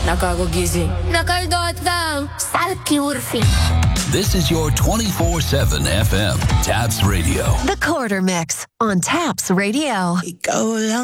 Nakagugising. Nakaldotang. Salkiurfi. This is your 24/7 FM Taps Radio. The Quarter Mix on Taps Radio. Ikaw lang